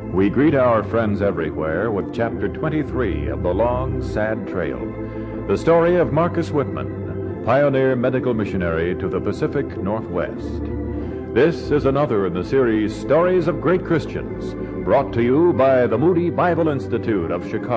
We greet our friends everywhere with Chapter 23 of The Long, Sad Trail, the story of Marcus Whitman, pioneer medical missionary to the Pacific Northwest. This is another in the series Stories of Great Christians, brought to you by the Moody Bible Institute of Chicago.